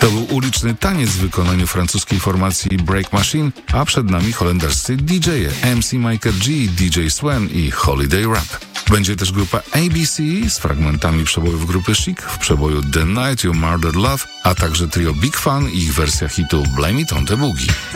To był uliczny taniec w wykonaniu francuskiej formacji Break Machine, a przed nami holenderscy DJ-e MC Michael G, DJ Swen i Holiday Rap. Będzie też grupa ABC z fragmentami przebojów grupy Chic w przeboju The Night You Murdered Love, a także trio Big Fun i ich wersja hitu Blame It on the Boogie.